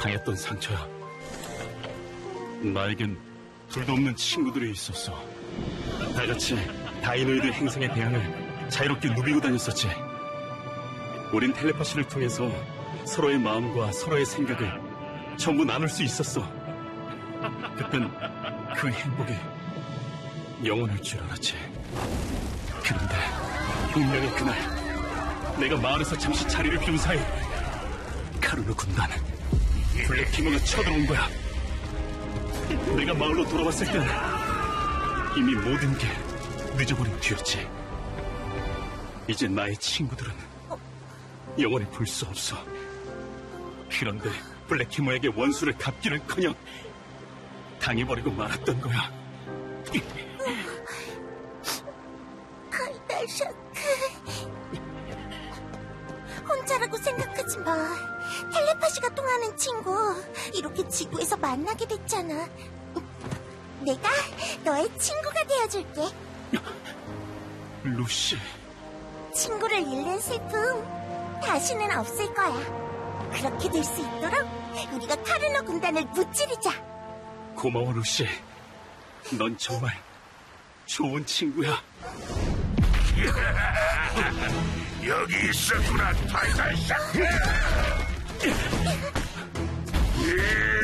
당했던 상처야. 나에겐 둘도 없는 친구들이 있었어. 다 같이 다이노이드 행성의 대항을 자유롭게 누비고 다녔었지. 우린 텔레파시를 통해서 서로의 마음과 서로의 생각을 전부 나눌 수 있었어. 그땐 그 행복이 영원할 줄 알았지. 그런데 운명의 그날, 내가 마을에서 잠시 자리를 비운 사이 카르노 군단, 블랙히머가 쳐들어온 거야. 내가 마을로 돌아왔을 땐 이미 모든 게 늦어버린 뒤였지. 이제 나의 친구들은 영원히 볼 수 없어. 그런데 블랙히머에게 원수를 갚기는커녕 당해버리고 말았던 거야. 카이다샤크, 혼자라고 생각하지 마. 텔레파시가 통하는 친구, 이렇게 지구에서 만나게 됐잖아. 내가 너의 친구가 되어줄게. 루시. 친구를 잃는 슬픔 다시는 없을 거야. 그렇게 될 수 있도록 우리가 카르노 군단을 무찌르자. 고마워, 루시. 넌 정말 좋은 친구야. 여기 있었구나, 타이다샤크.